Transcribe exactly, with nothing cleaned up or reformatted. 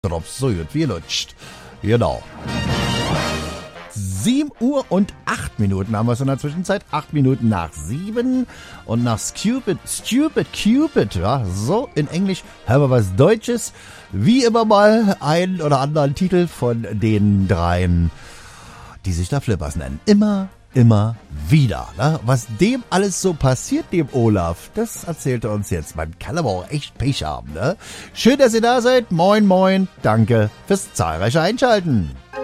Drops so gut wie lutscht. Genau. sieben Uhr und acht Minuten haben wir es in der Zwischenzeit. acht Minuten nach sieben. Und nach Stupid, Stupid Cupid, ja, so in Englisch, haben wir was Deutsches. Wie immer mal einen oder anderen Titel von den dreien, die sich da Flippers nennen. Immer, immer wieder. Ne? Was dem alles so passiert, dem Olaf, das erzählt er uns jetzt. Man kann aber auch echt Pech haben. Ne? Schön, dass ihr da seid. Moin, moin. Danke fürs zahlreiche Einschalten.